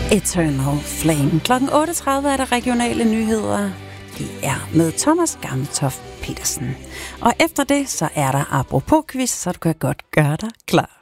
Eternal Flame. Klokken 8.30 er der regionale nyheder. De er med Thomas Gammeltoft Petersen. Og efter det, så er der apropos quiz, så du kan godt gøre dig klar.